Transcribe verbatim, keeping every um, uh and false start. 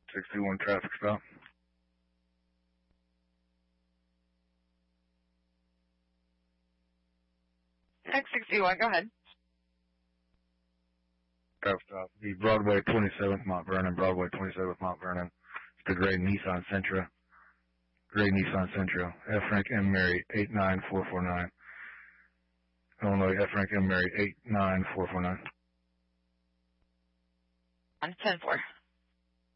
sixty-one traffic stop. X sixty-one, go ahead. Traffic stop. The Broadway twenty-seventh, Mount Vernon, Broadway twenty-seventh, Mount Vernon. It's the gray Nissan Sentra. Gray Nissan Sentra. F. Frank M. Mary, eight nine four four nine. Illinois, F. Frank M. Mary, eight nine four four nine. On ten four.